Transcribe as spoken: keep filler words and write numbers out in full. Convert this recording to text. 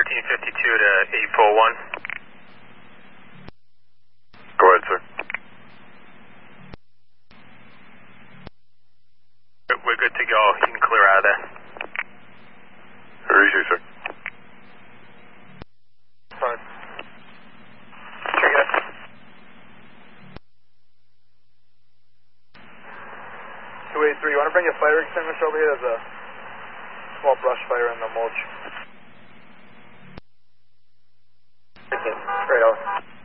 fifteen fifty-two to eight four one. Go ahead, sir. We're good to go. You can clear out of there. Very easy, sir. Fine. Trigger. two eighty-three, you want to bring your fire extinguisher over here? There's a small brush fire in the mulch. Straight out.